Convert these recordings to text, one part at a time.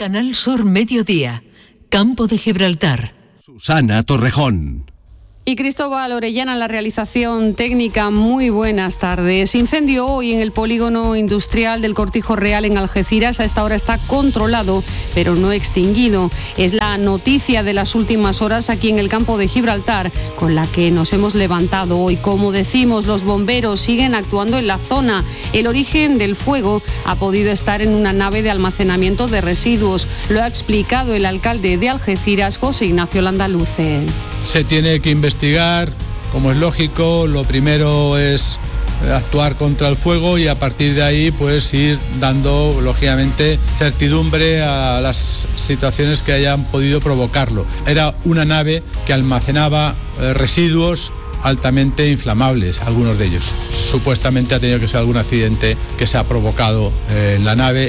Canal Sur Mediodía, Campo de Gibraltar. Susana Torrejón. Y Cristóbal Orellana en la realización técnica. Muy buenas tardes. Incendio hoy en el polígono industrial del Cortijo Real en Algeciras. A esta hora está controlado, pero no extinguido. Es la noticia de las últimas horas aquí en el campo de Gibraltar, con la que nos hemos levantado hoy. Como decimos, los bomberos siguen actuando en la zona. El origen del fuego ha podido estar en una nave de almacenamiento de residuos. Lo ha explicado el alcalde de Algeciras, José Ignacio Landaluce. Se tiene que investigar, como es lógico. Lo primero es actuar contra el fuego y a partir de ahí pues ir dando lógicamente certidumbre a las situaciones que hayan podido provocarlo. Era una nave que almacenaba residuos altamente inflamables, algunos de ellos. Supuestamente ha tenido que ser algún accidente que se ha provocado en la nave.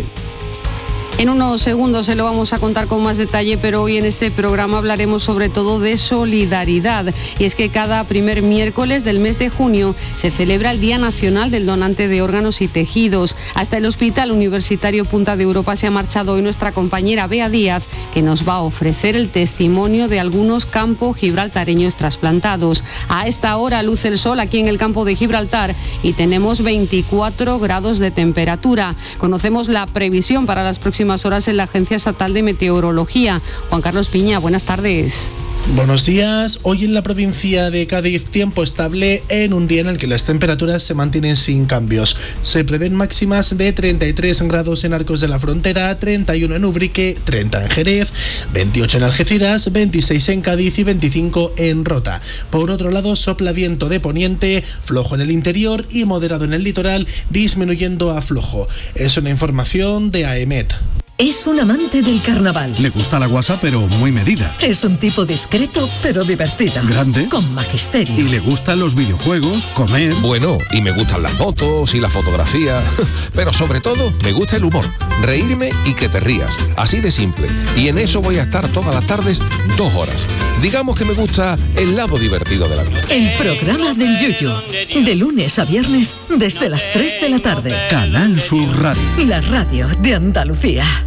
En unos segundos se lo vamos a contar con más detalle, pero hoy en este programa hablaremos sobre todo de solidaridad. Y es que cada primer miércoles del mes de junio se celebra el Día Nacional del Donante de Órganos y Tejidos. Hasta el Hospital Universitario Punta de Europa se ha marchado hoy nuestra compañera Bea Díaz, que nos va a ofrecer el testimonio de algunos campos gibraltareños trasplantados. A esta hora luce el sol aquí en el campo de Gibraltar y tenemos 24 grados de temperatura. Conocemos la previsión para las próximas horas en la Agencia Estatal de Meteorología. Juan Carlos Piña, buenas tardes. Buenos días. Hoy en la provincia de Cádiz, tiempo estable en un día en el que las temperaturas se mantienen sin cambios. Se prevén máximas de 33 grados en Arcos de la Frontera, 31 en Ubrique, 30 en Jerez, 28 en Algeciras, 26 en Cádiz y 25 en Rota. Por otro lado, sopla viento de poniente, flojo en el interior y moderado en el litoral, disminuyendo a flojo. Es una información de AEMET. Es un amante del carnaval. Le gusta la guasa, pero muy medida. Es un tipo discreto, pero divertido. Grande. Con magisterio. Y le gustan los videojuegos, comer. Bueno, y me gustan las motos y la fotografía. Pero sobre todo, me gusta el humor. Reírme y que te rías. Así de simple. Y en eso voy a estar todas las tardes 2 horas. Digamos que me gusta el lado divertido de la vida. El programa del Yuyu. De lunes a viernes, desde las 3 de la tarde. Canal Sur Radio. La radio de Andalucía.